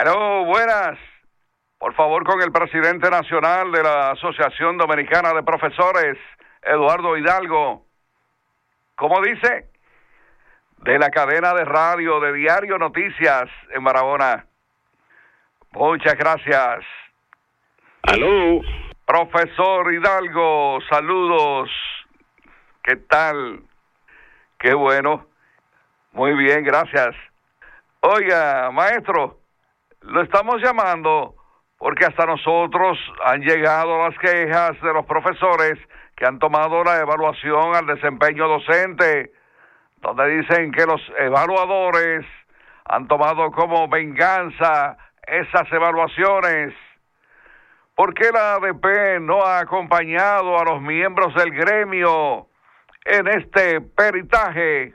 Aló, buenas. Por favor, con el presidente nacional de la Asociación Dominicana de Profesores, Eduardo Hidalgo. ¿Cómo dice? De la cadena de radio de Diario Noticias en Barahona. Muchas gracias. Aló. Profesor Hidalgo, saludos. ¿Qué tal? Qué bueno. Muy bien, gracias. Oiga, maestro, lo estamos llamando porque hasta nosotros han llegado las quejas de los profesores que han tomado la evaluación al desempeño docente, donde dicen que los evaluadores han tomado como venganza esas evaluaciones. ¿Por qué la ADP no ha acompañado a los miembros del gremio en este peritaje?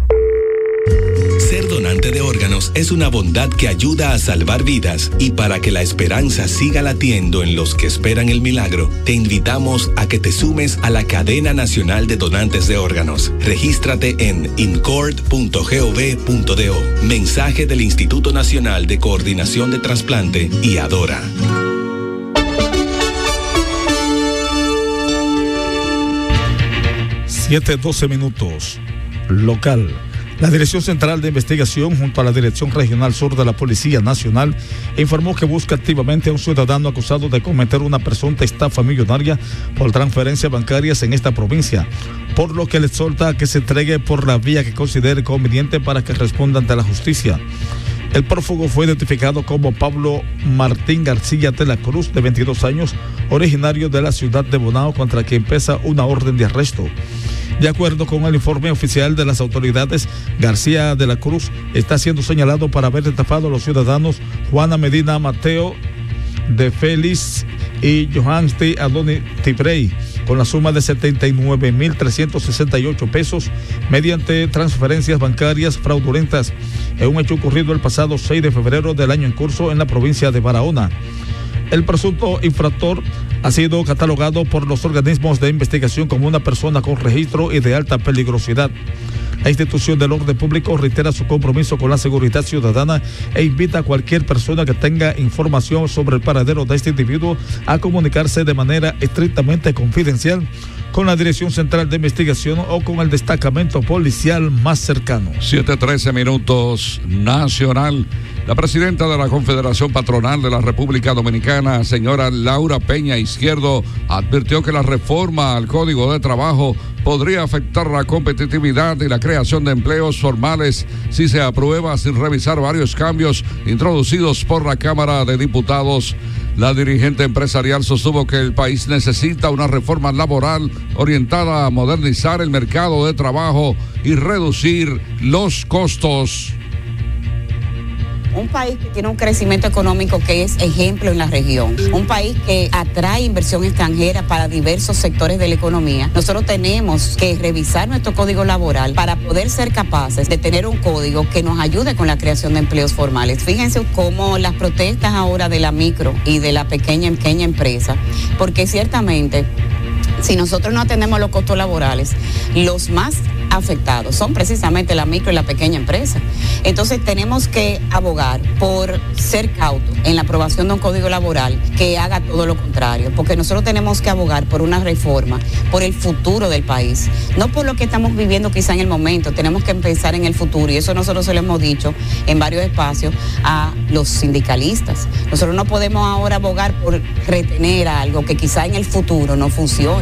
Ser donante de órganos es una bondad que ayuda a salvar vidas, y para que la esperanza siga latiendo en los que esperan el milagro, te invitamos a que te sumes a la Cadena Nacional de Donantes de Órganos. Regístrate en incord.gov.do. Mensaje del Instituto Nacional de Coordinación de Trasplante y Adora. (7:12) Local. La Dirección Central de Investigación, junto a la Dirección Regional Sur de la Policía Nacional, informó que busca activamente a un ciudadano acusado de cometer una presunta estafa millonaria por transferencias bancarias en esta provincia, por lo que le exhorta a que se entregue por la vía que considere conveniente para que responda ante la justicia. El prófugo fue identificado como Pablo Martín García de la Cruz, de 22 años, originario de la ciudad de Bonao, contra quien pesa una orden de arresto. De acuerdo con el informe oficial de las autoridades, García de la Cruz está siendo señalado por haber estafado a los ciudadanos Juana Medina Mateo de Félix y Johansti Adoni Tibrey con la suma de 79.368 pesos mediante transferencias bancarias fraudulentas en un hecho ocurrido el pasado 6 de febrero del año en curso en la provincia de Barahona. El presunto infractor ha sido catalogado por los organismos de investigación como una persona con registro y de alta peligrosidad. La institución del orden público reitera su compromiso con la seguridad ciudadana e invita a cualquier persona que tenga información sobre el paradero de este individuo a comunicarse de manera estrictamente confidencial con la Dirección Central de Investigación o con el destacamento policial más cercano. 7:13 Nacional. La presidenta de la Confederación Patronal de la República Dominicana, señora Laura Peña Izquierdo, advirtió que la reforma al Código de Trabajo podría afectar la competitividad y la creación de empleos formales si se aprueba sin revisar varios cambios introducidos por la Cámara de Diputados. La dirigente empresarial sostuvo que el país necesita una reforma laboral orientada a modernizar el mercado de trabajo y reducir los costos. Un país que tiene un crecimiento económico que es ejemplo en la región, un país que atrae inversión extranjera para diversos sectores de la economía. Nosotros tenemos que revisar nuestro código laboral para poder ser capaces de tener un código que nos ayude con la creación de empleos formales. Fíjense cómo las protestas ahora de la micro y de la pequeña empresa, porque ciertamente si nosotros no atendemos los costos laborales, los más afectados son precisamente la micro y la pequeña empresa. Entonces tenemos que abogar por ser cautos en la aprobación de un código laboral que haga todo lo contrario, porque nosotros tenemos que abogar por una reforma, por el futuro del país, no por lo que estamos viviendo quizá en el momento. Tenemos que pensar en el futuro, y eso nosotros se lo hemos dicho en varios espacios a los sindicalistas. Nosotros no podemos ahora abogar por retener algo que quizá en el futuro no funcione.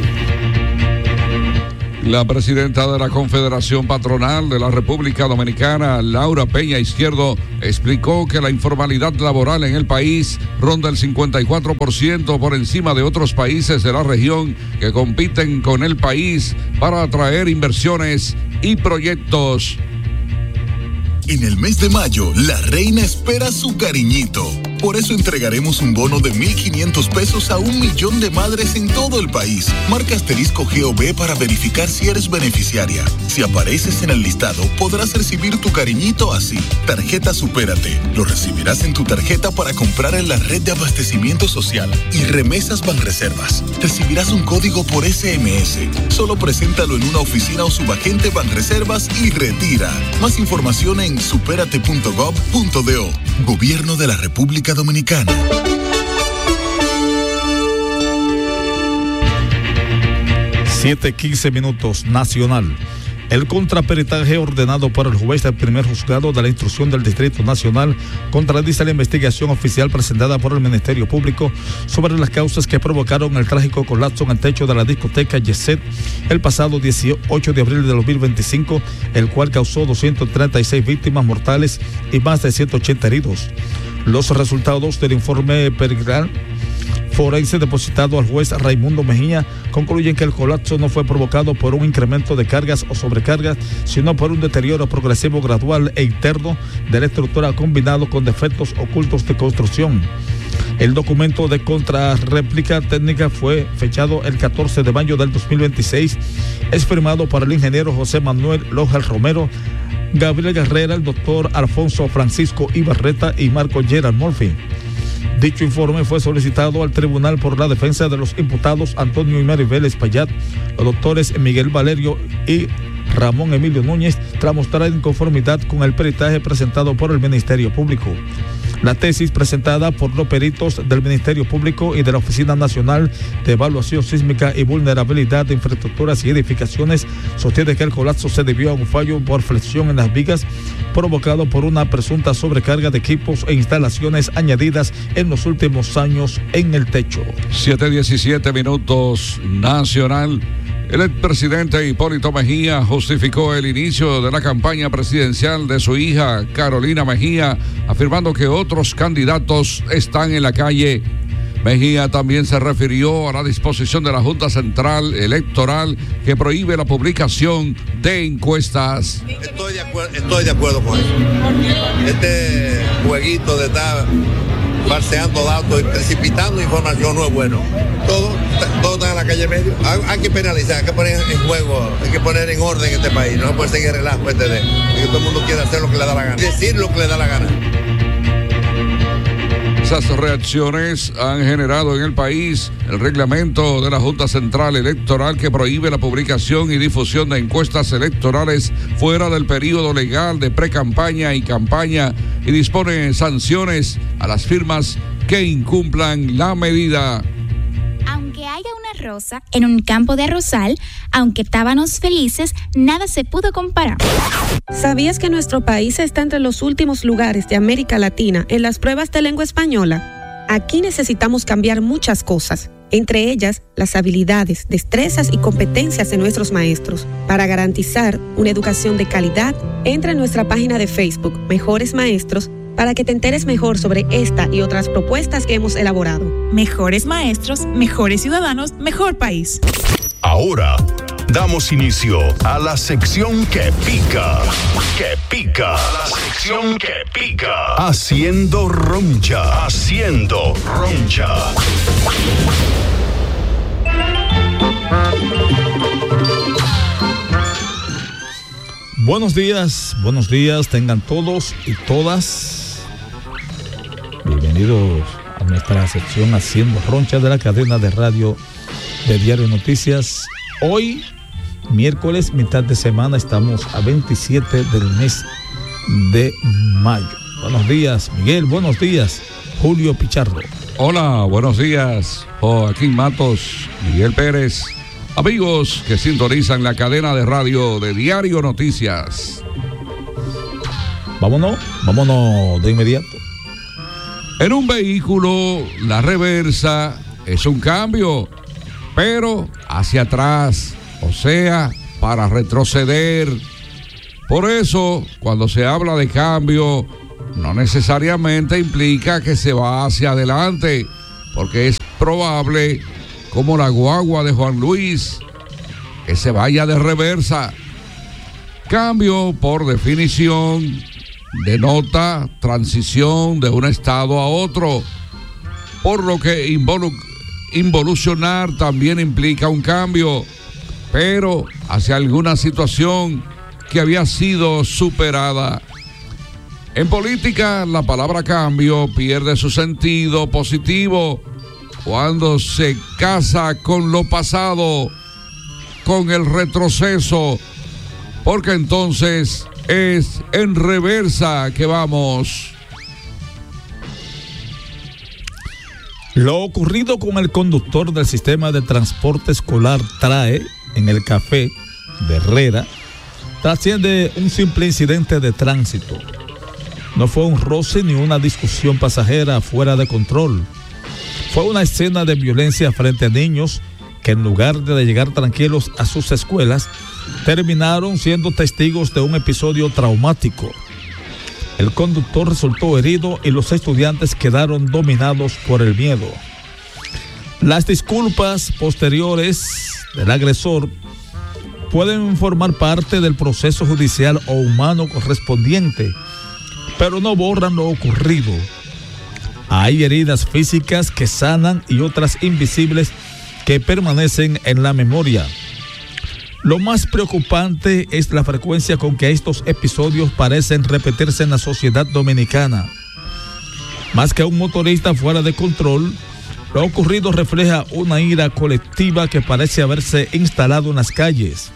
La presidenta de la Confederación Patronal de la República Dominicana, Laura Peña Izquierdo, explicó que la informalidad laboral en el país ronda el 54% por encima de otros países de la región que compiten con el país para atraer inversiones y proyectos. En el mes de mayo, la reina espera su cariñito. Por eso entregaremos un bono de 1,500 pesos a 1,000,000 de madres en todo el país. Marca *GOV para verificar si eres beneficiaria. Si apareces en el listado, podrás recibir tu cariñito así. Tarjeta Supérate. Lo recibirás en tu tarjeta para comprar en la red de abastecimiento social. Y Remesas Banreservas. Recibirás un código por SMS. Solo preséntalo en una oficina o subagente Banreservas y retira. Más información en superate.gov.do. Gobierno de la República Dominicana. 7:15 minutos, Nacional. El contraperitaje ordenado por el juez del primer juzgado de la instrucción del Distrito Nacional contradice la investigación oficial presentada por el Ministerio Público sobre las causas que provocaron el trágico colapso en el techo de la discoteca Yeset el pasado 18 de abril de 2025, el cual causó 236 víctimas mortales y más de 180 heridos. Los resultados del informe pericial forense depositado al juez Raimundo Mejía concluyen que el colapso no fue provocado por un incremento de cargas o sobrecargas, sino por un deterioro progresivo, gradual e interno de la estructura combinado con defectos ocultos de construcción. El documento de contrarréplica técnica fue fechado el 14 de mayo del 2026. Es firmado por el ingeniero José Manuel Lojas Romero, Gabriel Guerrera, el doctor Alfonso Francisco Ibarreta y Marco Gerald Murphy. Dicho informe fue solicitado al tribunal por la defensa de los imputados Antonio y Maribel Espaillat, los doctores Miguel Valerio y Ramón Emilio Núñez, tras mostrar inconformidad con el peritaje presentado por el Ministerio Público. La tesis presentada por los peritos del Ministerio Público y de la Oficina Nacional de Evaluación Sísmica y Vulnerabilidad de Infraestructuras y Edificaciones sostiene que el colapso se debió a un fallo por flexión en las vigas provocado por una presunta sobrecarga de equipos e instalaciones añadidas en los últimos años en el techo. 7:17 minutos, Nacional. El expresidente Hipólito Mejía justificó el inicio de la campaña presidencial de su hija Carolina Mejía, afirmando que otros candidatos están en la calle. Mejía también se refirió a la disposición de la Junta Central Electoral que prohíbe la publicación de encuestas. Estoy de acuerdo con eso. Este jueguito de estar falseando datos y precipitando información no es bueno. Todo está en la calle medio. Hay que penalizar, hay que poner en juego, hay que poner en orden este país. No se puede seguir relajo de que todo el mundo quiera hacer lo que le da la gana, decir lo que le da la gana. Esas reacciones han generado en el país el reglamento de la Junta Central Electoral que prohíbe la publicación y difusión de encuestas electorales fuera del periodo legal de pre-campaña y campaña y dispone sanciones a las firmas que incumplan la medida. Aunque haya una rosa en un campo de arrozal, aunque tábanos felices, nada se pudo comparar. ¿Sabías que nuestro país está entre los últimos lugares de América Latina en las pruebas de lengua española? Aquí necesitamos cambiar muchas cosas, entre ellas las habilidades, destrezas y competencias de nuestros maestros. Para garantizar una educación de calidad, entra en nuestra página de Facebook, Mejores Maestros, para que te enteres mejor sobre esta y otras propuestas que hemos elaborado. Mejores maestros, mejores ciudadanos, mejor país. Ahora damos inicio a la sección que pica. Que pica. La sección que pica. Haciendo roncha. Haciendo roncha. Buenos días tengan todos y todas. Bienvenidos a nuestra sección Haciendo Roncha de la cadena de radio de Diario Noticias. Hoy, miércoles, mitad de semana, estamos a 27 del mes de mayo. Buenos días, Miguel. Buenos días, Julio Pichardo. Hola, buenos días, Joaquín Matos, Miguel Pérez. Amigos que sintonizan la cadena de radio de Diario Noticias. Vámonos de inmediato. En un vehículo, la reversa es un cambio, pero hacia atrás, o sea, para retroceder. Por eso, cuando se habla de cambio, no necesariamente implica que se va hacia adelante, porque es probable, como la guagua de Juan Luis, que se vaya de reversa. Cambio, por definición, denota transición de un estado a otro, por lo que involucionar también implica un cambio, pero hacia alguna situación que había sido superada. En política, la palabra cambio pierde su sentido positivo cuando se casa con lo pasado, con el retroceso, porque entonces es en reversa que vamos. Lo ocurrido con el conductor del sistema de transporte escolar TRAE en el café de Herrera trasciende un simple incidente de tránsito. No fue un roce ni una discusión pasajera fuera de control. Fue una escena de violencia frente a niños que, en lugar de llegar tranquilos a sus escuelas, terminaron siendo testigos de un episodio traumático. El conductor resultó herido y los estudiantes quedaron dominados por el miedo. Las disculpas posteriores del agresor pueden formar parte del proceso judicial o humano correspondiente, pero no borran lo ocurrido. Hay heridas físicas que sanan y otras invisibles que permanecen en la memoria. Lo más preocupante es la frecuencia con que estos episodios parecen repetirse en la sociedad dominicana. Más que un motorista fuera de control, lo ocurrido refleja una ira colectiva que parece haberse instalado en las calles.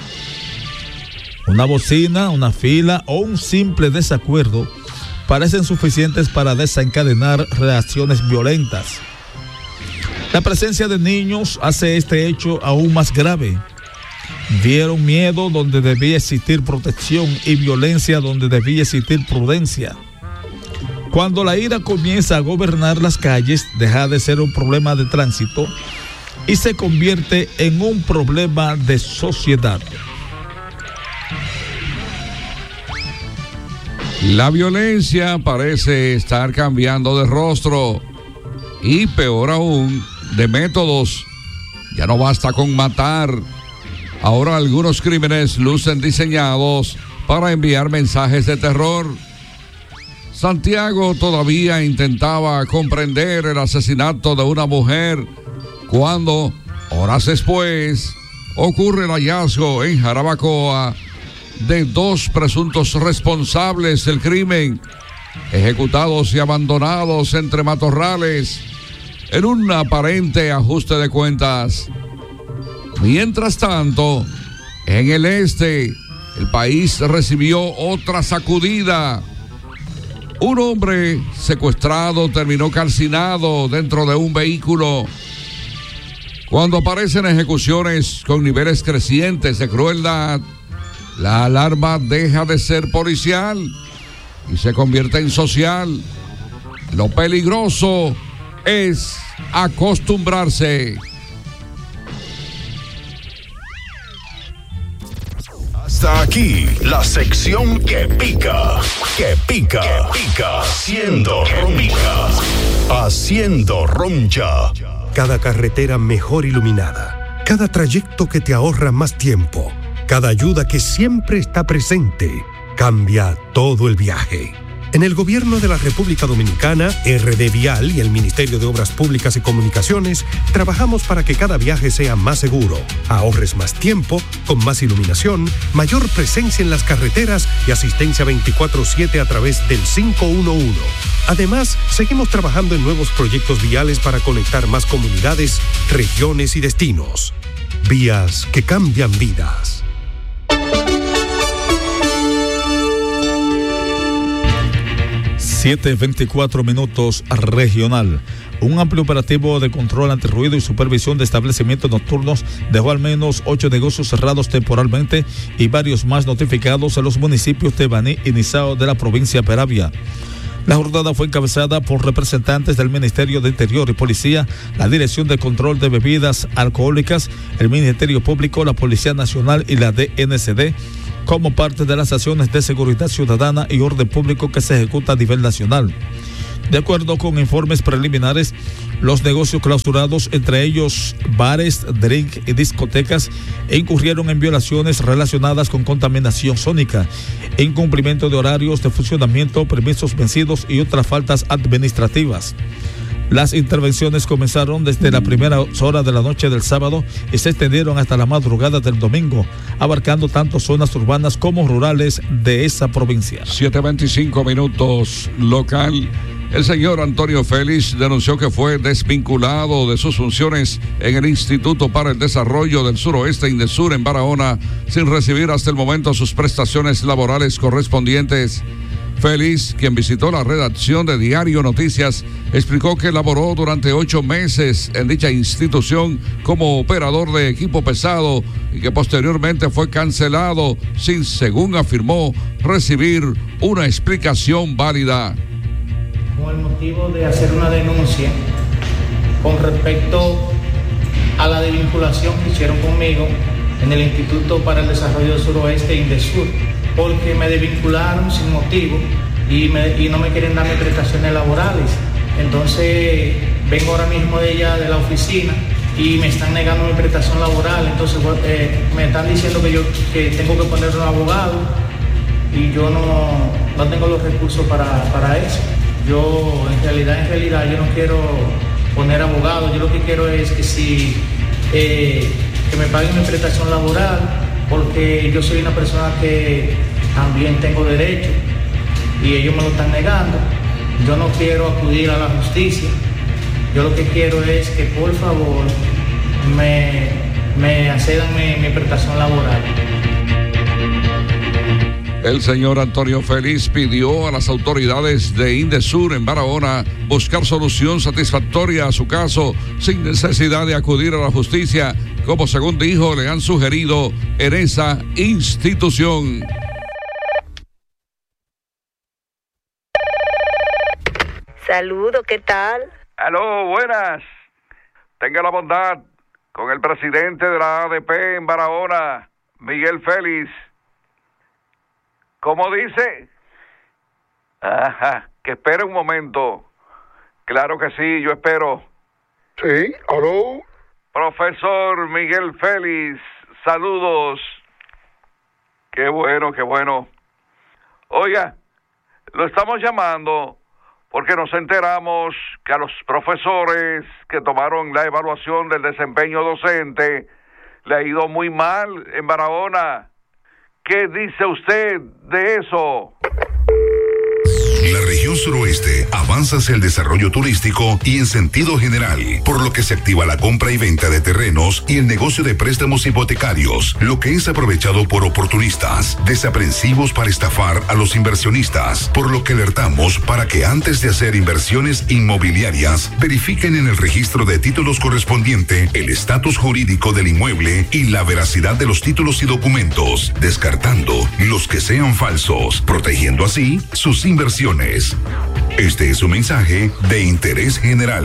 Una bocina, una fila o un simple desacuerdo parecen suficientes para desencadenar reacciones violentas. La presencia de niños hace este hecho aún más grave. Vieron miedo donde debía existir protección y violencia donde debía existir prudencia. Cuando la ira comienza a gobernar las calles, deja de ser un problema de tránsito y se convierte en un problema de sociedad. La violencia parece estar cambiando de rostro y, peor aún, de métodos. Ya no basta con matar. Ahora algunos crímenes lucen diseñados para enviar mensajes de terror. Santiago todavía intentaba comprender el asesinato de una mujer cuando, horas después, ocurre el hallazgo en Jarabacoa de 2 presuntos responsables del crimen, ejecutados y abandonados entre matorrales en un aparente ajuste de cuentas. Mientras tanto, en el este, el país recibió otra sacudida. Un hombre secuestrado terminó calcinado dentro de un vehículo. Cuando aparecen ejecuciones con niveles crecientes de crueldad, la alarma deja de ser policial y se convierte en social. Lo peligroso es acostumbrarse. Hasta aquí la sección que pica, que pica, que pica, haciendo roncha, haciendo roncha. Cada carretera mejor iluminada, cada trayecto que te ahorra más tiempo, cada ayuda que siempre está presente, cambia todo el viaje. En el Gobierno de la República Dominicana, RD Vial y el Ministerio de Obras Públicas y Comunicaciones trabajamos para que cada viaje sea más seguro, ahorres más tiempo, con más iluminación, mayor presencia en las carreteras y asistencia 24/7 a través del 511. Además, seguimos trabajando en nuevos proyectos viales para conectar más comunidades, regiones y destinos. Vías que cambian vidas. 7:24 minutos regional. Un amplio operativo de control antirruido y supervisión de establecimientos nocturnos dejó al menos 8 negocios cerrados temporalmente y varios más notificados en los municipios de Baní y Nizao de la provincia de Peravia. La jornada fue encabezada por representantes del Ministerio de Interior y Policía, la Dirección de Control de Bebidas Alcohólicas, el Ministerio Público, la Policía Nacional y la DNCD, como parte de las acciones de seguridad ciudadana y orden público que se ejecuta a nivel nacional. De acuerdo con informes preliminares, los negocios clausurados, entre ellos bares, drink y discotecas, incurrieron en violaciones relacionadas con contaminación sónica, incumplimiento de horarios de funcionamiento, permisos vencidos y otras faltas administrativas. Las intervenciones comenzaron desde la primera hora de la noche del sábado y se extendieron hasta la madrugada del domingo, abarcando tanto zonas urbanas como rurales de esa provincia. 7:25 minutos local. El señor Antonio Félix denunció que fue desvinculado de sus funciones en el Instituto para el Desarrollo del Suroeste Indesur en Barahona, sin recibir hasta el momento sus prestaciones laborales correspondientes. Félix, quien visitó la redacción de Diario Noticias, explicó que laboró durante 8 meses en dicha institución como operador de equipo pesado y que posteriormente fue cancelado sin, según afirmó, recibir una explicación válida. Con el motivo de hacer una denuncia con respecto a la desvinculación que hicieron conmigo en el Instituto para el Desarrollo del Suroeste Indesur, porque me desvincularon sin motivo y no me quieren darme prestaciones laborales. Entonces vengo ahora mismo de la oficina y me están negando mi prestación laboral. Entonces me están diciendo que tengo que poner un abogado y yo no tengo los recursos para eso. Yo en realidad yo no quiero poner abogado. Yo lo que quiero es que me paguen mi prestación laboral, porque yo soy una persona que también tengo derecho y ellos me lo están negando. Yo no quiero acudir a la justicia. Yo lo que quiero es que por favor me accedan mi prestación laboral. El señor Antonio Félix pidió a las autoridades de Indesur en Barahona buscar solución satisfactoria a su caso sin necesidad de acudir a la justicia, como según dijo le han sugerido en esa institución. Saludos, ¿qué tal? Aló, buenas. Tenga la bondad con el presidente de la ADP en Barahona, Miguel Félix. ¿Cómo dice? Ajá, que espere un momento. Claro que sí, yo espero. Sí, aló. Profesor Miguel Félix, saludos. Qué bueno, qué bueno. Oiga, lo estamos llamando porque nos enteramos que a los profesores que tomaron la evaluación del desempeño docente le ha ido muy mal en Barahona. ¿Qué dice usted de eso? La región suroeste avanza hacia el desarrollo turístico y en sentido general, por lo que se activa la compra y venta de terrenos y el negocio de préstamos hipotecarios, lo que es aprovechado por oportunistas, desaprensivos para estafar a los inversionistas, por lo que alertamos para que antes de hacer inversiones inmobiliarias, verifiquen en el registro de títulos correspondiente el estatus jurídico del inmueble y la veracidad de los títulos y documentos, descartando los que sean falsos, protegiendo así sus inversiones. Este es un mensaje de interés general.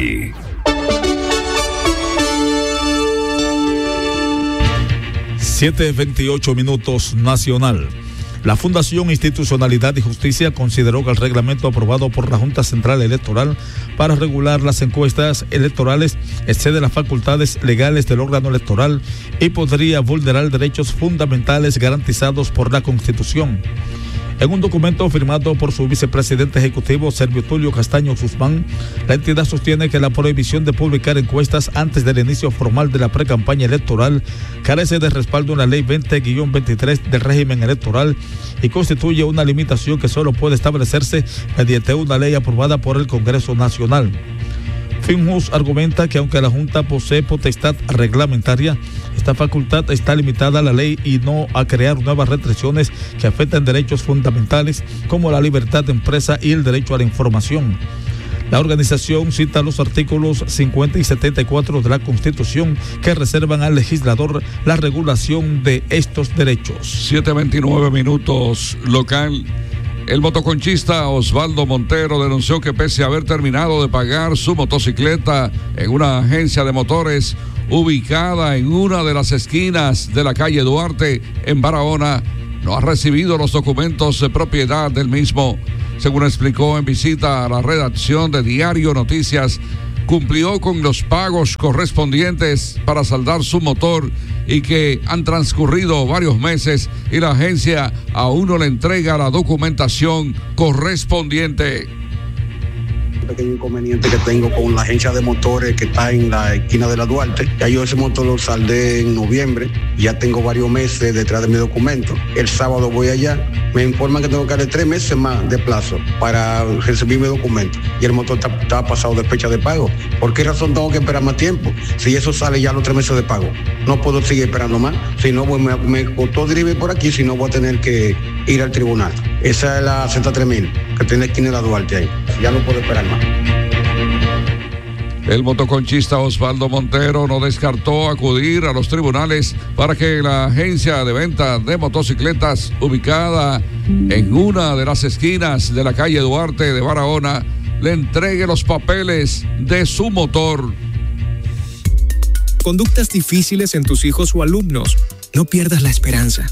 7:28 minutos nacional. La Fundación Institucionalidad y Justicia consideró que el reglamento aprobado por la Junta Central Electoral para regular las encuestas electorales excede las facultades legales del órgano electoral y podría vulnerar derechos fundamentales garantizados por la Constitución. En un documento firmado por su vicepresidente ejecutivo, Servio Tulio Castaño Guzmán, la entidad sostiene que la prohibición de publicar encuestas antes del inicio formal de la precampaña electoral carece de respaldo en la Ley 20-23 del régimen electoral y constituye una limitación que solo puede establecerse mediante una ley aprobada por el Congreso Nacional. Finjus argumenta que aunque la Junta posee potestad reglamentaria, esta facultad está limitada a la ley y no a crear nuevas restricciones que afecten derechos fundamentales como la libertad de empresa y el derecho a la información. La organización cita los artículos 50 y 74 de la Constitución que reservan al legislador la regulación de estos derechos. 7:29 minutos local. El motoconchista Osvaldo Montero denunció que pese a haber terminado de pagar su motocicleta en una agencia de motores ubicada en una de las esquinas de la calle Duarte en Barahona, no ha recibido los documentos de propiedad del mismo. Según explicó en visita a la redacción de Diario Noticias, cumplió con los pagos correspondientes para saldar su motor y que han transcurrido varios meses y la agencia aún no le entrega la documentación correspondiente. Pequeño inconveniente que tengo con la agencia de motores que está en la esquina de la Duarte. Ya yo ese motor lo saldé en noviembre, ya tengo varios meses detrás de mi documento. El sábado voy allá, me informan que tengo que darle 3 meses más de plazo para recibir mi documento y el motor está pasado de fecha de pago. ¿Por qué razón tengo que esperar más tiempo? Si eso sale ya los 3 meses de pago, no puedo seguir esperando más. Si no, pues me costó drive por aquí, si no voy a tener que ir al tribunal. Esa es la Z3000 que tiene la esquina de la Duarte ahí. Ya no puedo esperar más. El motoconchista Osvaldo Montero no descartó acudir a los tribunales para que la agencia de venta de motocicletas ubicada en una de las esquinas de la calle Duarte de Barahona le entregue los papeles de su motor. Conductas difíciles en tus hijos o alumnos. No pierdas la esperanza.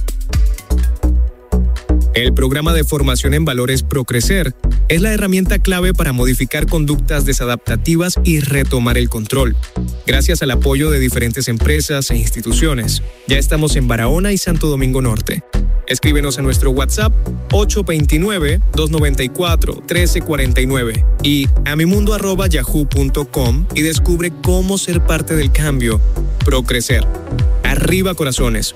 El programa de formación en valores Procrecer es la herramienta clave para modificar conductas desadaptativas y retomar el control. Gracias al apoyo de diferentes empresas e instituciones, ya estamos en Barahona y Santo Domingo Norte. Escríbenos a nuestro WhatsApp 829-294-1349 y amimundo@yahoo.com y descubre cómo ser parte del cambio. Procrecer. Arriba corazones.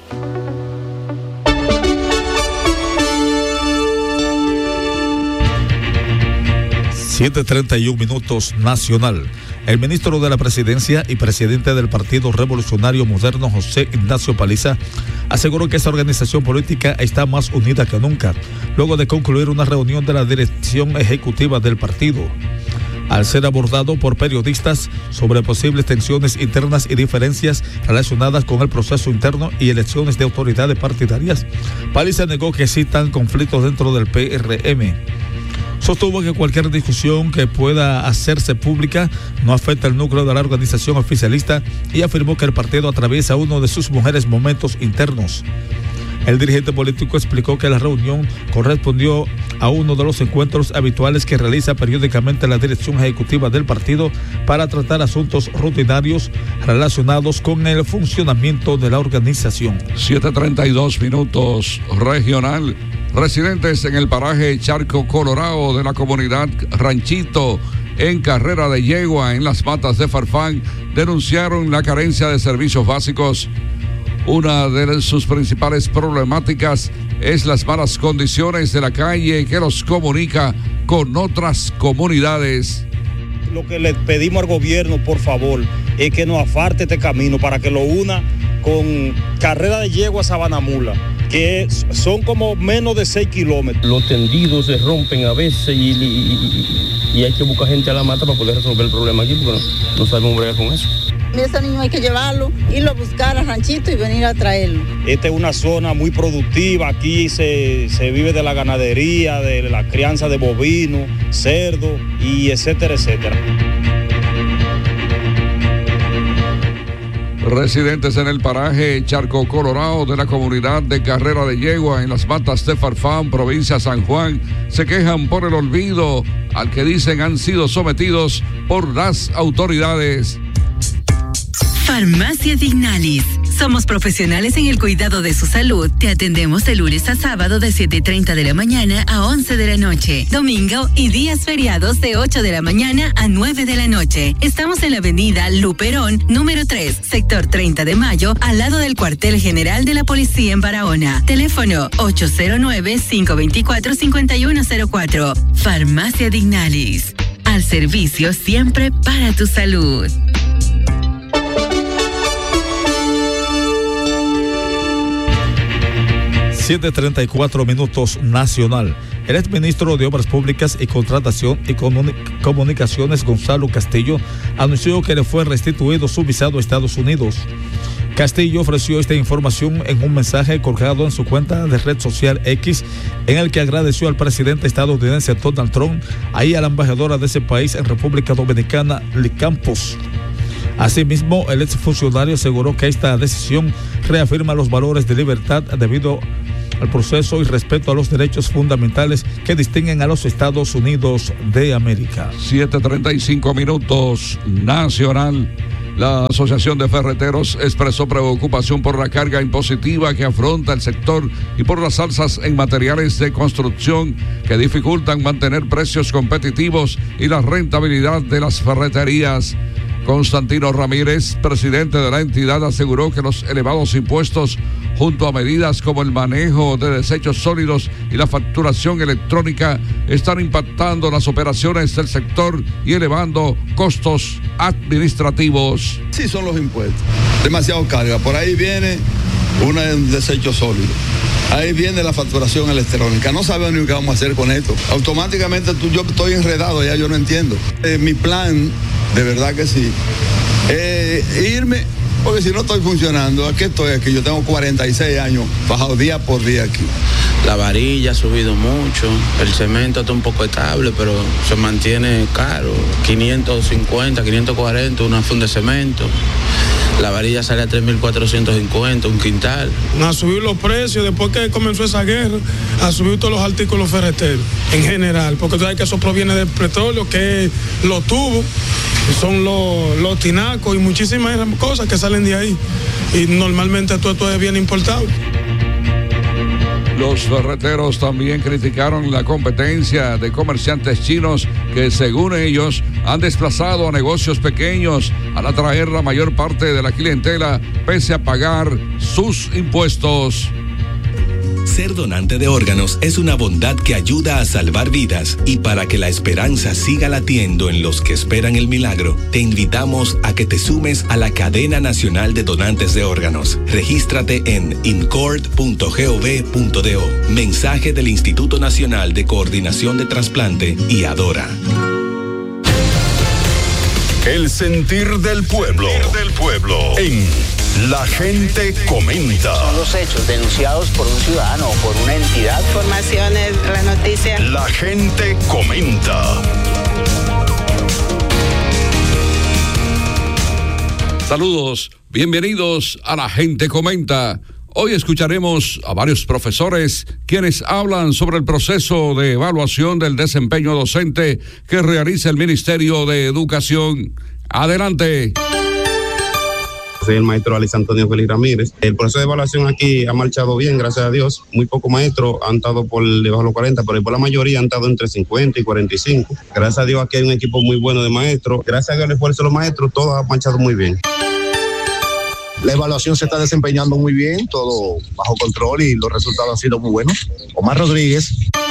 7:31 minutos nacional. El ministro de la Presidencia y presidente del Partido Revolucionario Moderno, José Ignacio Paliza, aseguró que esa organización política está más unida que nunca, luego de concluir una reunión de la dirección ejecutiva del partido. Al ser abordado por periodistas sobre posibles tensiones internas y diferencias relacionadas con el proceso interno y elecciones de autoridades partidarias, Paliza negó que existan conflictos dentro del PRM. Sostuvo que cualquier discusión que pueda hacerse pública no afecta al núcleo de la organización oficialista y afirmó que el partido atraviesa uno de sus mejores momentos internos. El dirigente político explicó que la reunión correspondió a uno de los encuentros habituales que realiza periódicamente la dirección ejecutiva del partido para tratar asuntos rutinarios relacionados con el funcionamiento de la organización. 7:32 minutos regional. Residentes en el paraje Charco Colorado de la comunidad Ranchito en Carrera de Yegua en las Matas de Farfán denunciaron la carencia de servicios básicos. Una de sus principales problemáticas es las malas condiciones de la calle que los comunica con otras comunidades. Lo que le pedimos al gobierno, por favor, es que nos afarte este camino para que lo una con Carrera de Yegua a Sabanamula, que son como menos de 6 kilómetros. Los tendidos se rompen a veces y hay que buscar gente a la mata para poder resolver el problema aquí, porque no sabemos bregar con eso. Ese niño hay que llevarlo, irlo a buscar al ranchito y venir a traerlo. Esta es una zona muy productiva, aquí se vive de la ganadería, de la crianza de bovinos, cerdo y etcétera, etcétera. Residentes en el paraje Charco Colorado de la comunidad de Carrera de Yegua en las Matas de Farfán, provincia San Juan, se quejan por el olvido al que dicen han sido sometidos por las autoridades. Farmacia Dignalis. Somos profesionales en el cuidado de su salud. Te atendemos de lunes a sábado de 7:30 de la mañana a 11 de la noche. Domingo y días feriados de 8 de la mañana a 9 de la noche. Estamos en la avenida Luperón, número 3, sector 30 de Mayo, al lado del cuartel general de la policía en Barahona. Teléfono 809-524-5104. Farmacia Dignalis. Al servicio siempre para tu salud. 7:34 minutos nacional. El exministro de Obras Públicas y Contratación y Comunicaciones, Gonzalo Castillo, anunció que le fue restituido su visado a Estados Unidos. Castillo ofreció esta información en un mensaje colgado en su cuenta de red social X, en el que agradeció al presidente estadounidense Donald Trump y a la embajadora de ese país en República Dominicana, Lee Campos. Asimismo, el exfuncionario aseguró que esta decisión reafirma los valores de libertad debido al proceso y respeto a los derechos fundamentales que distinguen a los Estados Unidos de América. 7:35 minutos, nacional. La Asociación de Ferreteros expresó preocupación por la carga impositiva que afronta el sector y por las alzas en materiales de construcción que dificultan mantener precios competitivos y la rentabilidad de las ferreterías. Constantino Ramírez, presidente de la entidad, aseguró que los elevados impuestos, junto a medidas como el manejo de desechos sólidos y la facturación electrónica, están impactando las operaciones del sector y elevando costos administrativos. Sí, son los impuestos. Demasiado carga. Por ahí viene un desecho sólido. Ahí viene la facturación electrónica. No sabemos ni qué vamos a hacer con esto. Automáticamente yo estoy enredado, ya yo no entiendo. Mi plan, de verdad que sí, irme, porque si no estoy funcionando, aquí estoy aquí. Yo tengo 46 años, bajado día por día aquí. La varilla ha subido mucho, el cemento está un poco estable, pero se mantiene caro. 550, 540, una funda de cemento. La varilla sale a 3.450, un quintal. A subir los precios, después que comenzó esa guerra, a subir todos los artículos ferreteros, en general, porque tú sabes que eso proviene del petróleo, que es los tubos, son los tinacos y muchísimas cosas que salen de ahí. Y normalmente todo es bien importado. Los ferreteros también criticaron la competencia de comerciantes chinos que, según ellos, han desplazado a negocios pequeños al atraer la mayor parte de la clientela pese a pagar sus impuestos. Ser donante de órganos es una bondad que ayuda a salvar vidas, y para que la esperanza siga latiendo en los que esperan el milagro, te invitamos a que te sumes a la Cadena Nacional de Donantes de Órganos. Regístrate en incord.gov.do. Mensaje del Instituto Nacional de Coordinación de Trasplante y Adora. El sentir del pueblo. En La Gente Comenta. Son los hechos denunciados por un ciudadano o por una entidad. Informaciones, la noticia. La Gente Comenta. Saludos, bienvenidos a La Gente Comenta. Hoy escucharemos a varios profesores quienes hablan sobre el proceso de evaluación del desempeño docente que realiza el Ministerio de Educación. Adelante. Soy el maestro Alex Antonio Félix Ramírez. El proceso de evaluación aquí ha marchado bien, gracias a Dios. Muy pocos maestros han estado por debajo de los 40, pero por la mayoría han estado entre 50 y 45. Gracias a Dios aquí hay un equipo muy bueno de maestros. Gracias a Dios al esfuerzo de los maestros, todo ha marchado muy bien. La evaluación se está desempeñando muy bien, todo bajo control y los resultados han sido muy buenos. Omar Rodríguez.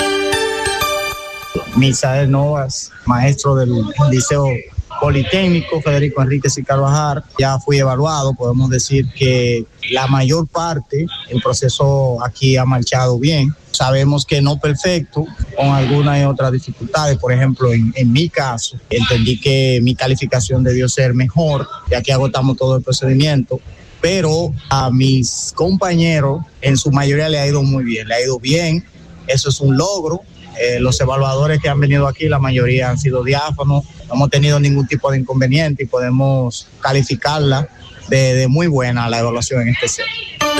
Misael Novas, maestro del Liceo Politécnico Federico Enríquez y Carvajal. Ya fui evaluado, podemos decir que la mayor parte, el proceso aquí ha marchado bien. Sabemos que no perfecto, con algunas y otras dificultades. Por ejemplo, en mi caso, entendí que mi calificación debió ser mejor, ya que agotamos todo el procedimiento. Pero a mis compañeros, en su mayoría le ha ido muy bien, le ha ido bien. Eso es un logro. Los evaluadores que han venido aquí, la mayoría han sido diáfanos, no hemos tenido ningún tipo de inconveniente y podemos calificarla de muy buena la evaluación en este centro.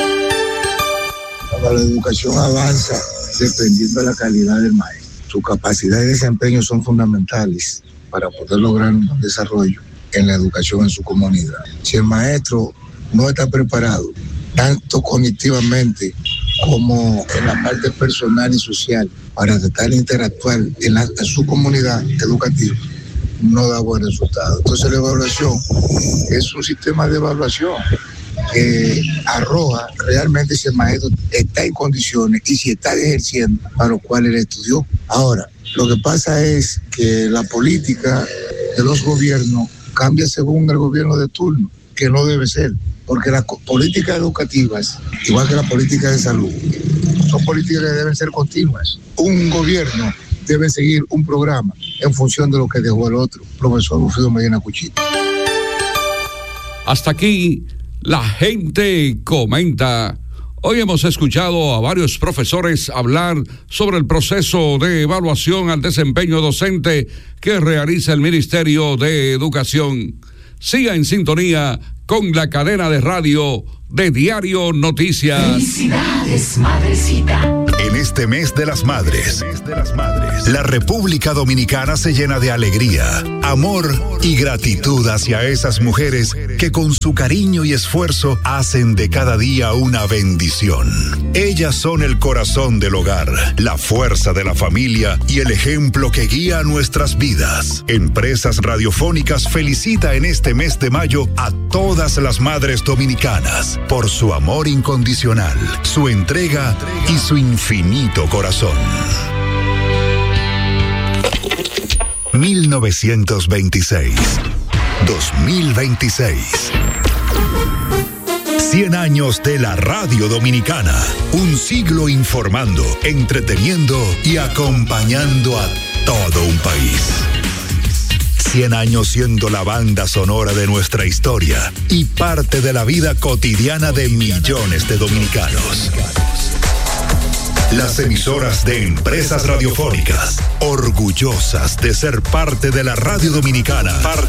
La educación avanza dependiendo de la calidad del maestro. Su capacidad y desempeño son fundamentales para poder lograr un desarrollo en la educación en su comunidad. Si el maestro no está preparado, tanto cognitivamente como en la parte personal y social, para tratar de interactuar en su comunidad educativa, no da buen resultado. Entonces la evaluación es un sistema de evaluación que arroja realmente si el maestro está en condiciones y si está ejerciendo para lo cual él estudió. Ahora, lo que pasa es que la política de los gobiernos cambia según el gobierno de turno, que no debe ser, porque las políticas educativas, igual que la política de salud, son políticas que deben ser continuas. Un gobierno debe seguir un programa en función de lo que dejó el otro. Profesor Wilfrido Medina Cuchito. Hasta aquí, La Gente Comenta. Hoy hemos escuchado a varios profesores hablar sobre el proceso de evaluación al desempeño docente que realiza el Ministerio de Educación. Siga en sintonía con la cadena de radio de Diario Noticias. Felicidades, madrecita. En este mes de las madres, la República Dominicana se llena de alegría, amor y gratitud hacia esas mujeres que con su cariño y esfuerzo hacen de cada día una bendición. Ellas son el corazón del hogar, la fuerza de la familia y el ejemplo que guía nuestras vidas. Empresas Radiofónicas felicita en este mes de mayo a todas las madres dominicanas por su amor incondicional, su entrega y su infinito corazón. 1926, 2026. 100 años de la radio dominicana. Un siglo informando, entreteniendo y acompañando a todo un país. 100 años siendo la banda sonora de nuestra historia y parte de la vida cotidiana de millones de dominicanos. Las emisoras de Empresas Radiofónicas, orgullosas de ser parte de la radio dominicana,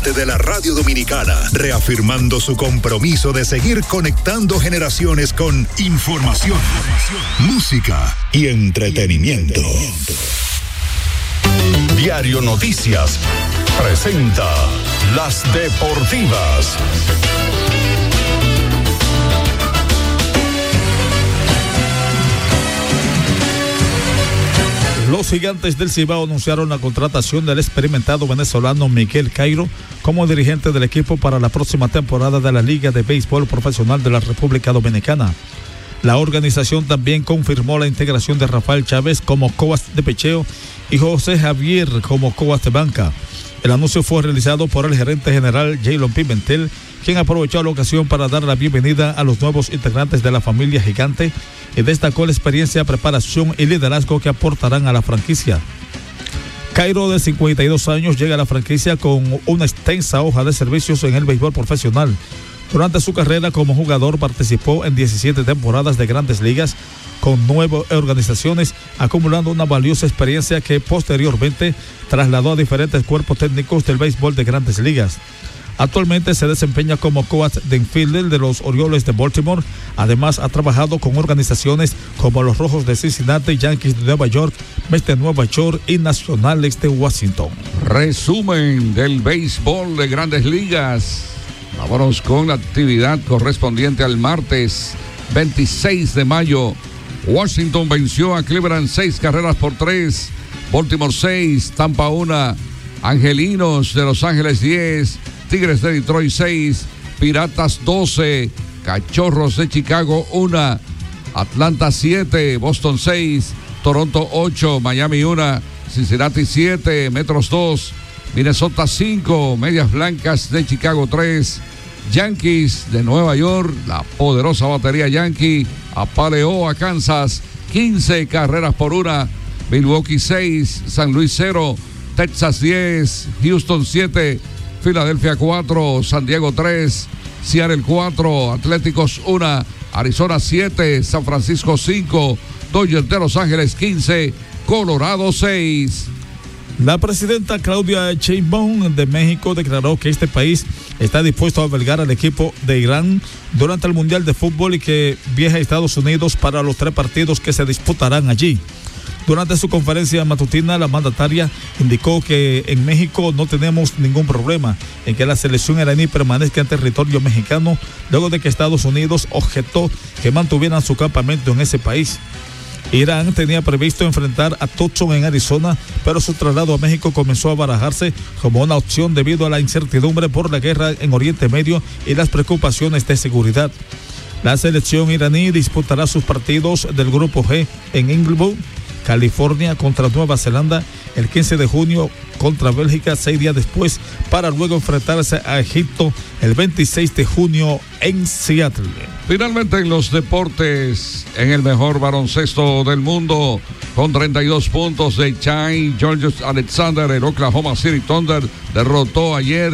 reafirmando su compromiso de seguir conectando generaciones con información, música y entretenimiento. Diario Noticias presenta Las Deportivas. Los Gigantes del Cibao anunciaron la contratación del experimentado venezolano Miguel Cairo como dirigente del equipo para la próxima temporada de la Liga de Béisbol Profesional de la República Dominicana. La organización también confirmó la integración de Rafael Chávez como coach de picheo y José Javier como coach de banca. El anuncio fue realizado por el gerente general Jaylon Pimentel, quien aprovechó la ocasión para dar la bienvenida a los nuevos integrantes de la familia gigante y destacó la experiencia, preparación y liderazgo que aportarán a la franquicia. Cairo, de 52 años, llega a la franquicia con una extensa hoja de servicios en el béisbol profesional. Durante su carrera como jugador participó en 17 temporadas de Grandes Ligas con 9 organizaciones, acumulando una valiosa experiencia que posteriormente trasladó a diferentes cuerpos técnicos del béisbol de Grandes Ligas. Actualmente se desempeña como coach de infielder de los Orioles de Baltimore. Además, ha trabajado con organizaciones como los Rojos de Cincinnati, Yankees de Nueva York, Mets de Nueva York y Nacionales de Washington. Resumen del béisbol de Grandes Ligas. Vámonos con la actividad correspondiente al martes 26 de mayo. Washington venció a Cleveland 6-3, Baltimore 6, Tampa 1, Angelinos de Los Ángeles 10, Tigres de Detroit 6, Piratas 12, Cachorros de Chicago 1, Atlanta 7, Boston 6, Toronto 8, Miami 1, Cincinnati 7, Metros 2, Minnesota 5, Medias Blancas de Chicago 3, Yankees de Nueva York, la poderosa batería Yankee, apaleó a Kansas 15-1, Milwaukee 6, San Luis 0, Texas 10, Houston 7, Filadelfia 4, San Diego 3, Seattle 4, Atléticos 1, Arizona 7, San Francisco 5, Dodgers de Los Ángeles 15, Colorado 6. La presidenta Claudia Sheinbaum de México declaró que este país está dispuesto a albergar al equipo de Irán durante el Mundial de Fútbol y que viaja a Estados Unidos para los 3 partidos que se disputarán allí. Durante su conferencia matutina, la mandataria indicó que en México no tenemos ningún problema en que la selección iraní permanezca en territorio mexicano, luego de que Estados Unidos objetó que mantuvieran su campamento en ese país. Irán tenía previsto enfrentar a Tucson en Arizona, pero su traslado a México comenzó a barajarse como una opción debido a la incertidumbre por la guerra en Oriente Medio y las preocupaciones de seguridad. La selección iraní disputará sus partidos del Grupo G en Inglewood, California, contra Nueva Zelanda el 15 de junio, contra Bélgica 6 días después, para luego enfrentarse a Egipto el 26 de junio en Seattle. Finalmente en los deportes, en el mejor baloncesto del mundo, con 32 puntos de Shai Gilgeous-Alexander, el Oklahoma City Thunder derrotó ayer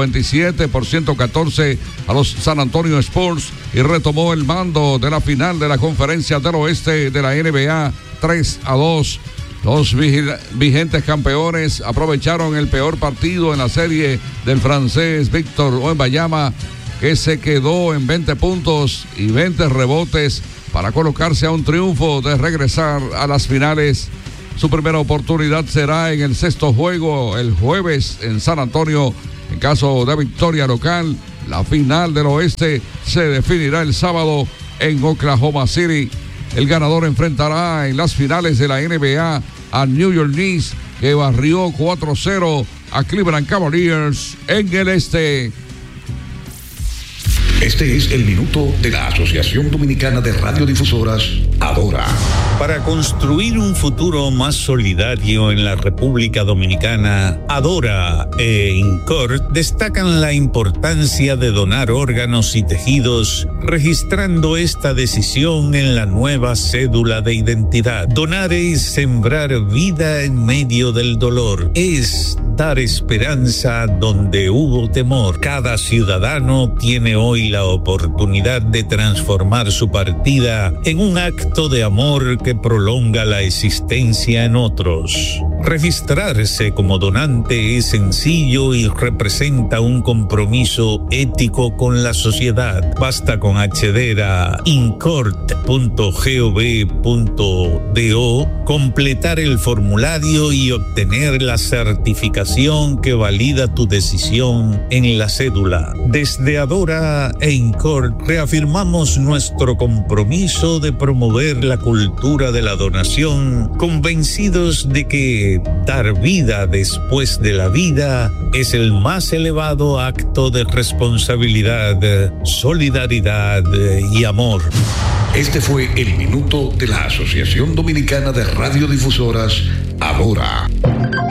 127-114 a los San Antonio Spurs y retomó el mando de la final de la Conferencia del Oeste de la NBA 3-2. Los vigentes campeones aprovecharon el peor partido en la serie del francés Víctor Wembanyama que se quedó en 20 puntos y 20 rebotes para colocarse a un triunfo de regresar a las finales. Su primera oportunidad será en el sexto juego el jueves en San Antonio. En caso de victoria local, la final del oeste se definirá el sábado en Oklahoma City. El ganador enfrentará en las finales de la NBA a New York Knicks, que barrió 4-0 a Cleveland Cavaliers en el este. Este es el minuto de la Asociación Dominicana de Radiodifusoras, Adora. Para construir un futuro más solidario en la República Dominicana, Adora e INCOR destacan la importancia de donar órganos y tejidos, registrando esta decisión en la nueva cédula de identidad. Donar es sembrar vida en medio del dolor, es dar esperanza donde hubo temor. Cada ciudadano tiene hoy la oportunidad de transformar su partida en un acto de amor que prolonga la existencia en otros. Registrarse como donante es sencillo y representa un compromiso ético con la sociedad. Basta con acceder a incort.gov.do, completar el formulario y obtener la certificación que valida tu decisión en la cédula. Desde Adora e INCOR reafirmamos nuestro compromiso de promover la cultura de la donación, convencidos de que dar vida después de la vida es el más elevado acto de responsabilidad, solidaridad y amor. Este fue el minuto de la Asociación Dominicana de Radiodifusoras, Adora.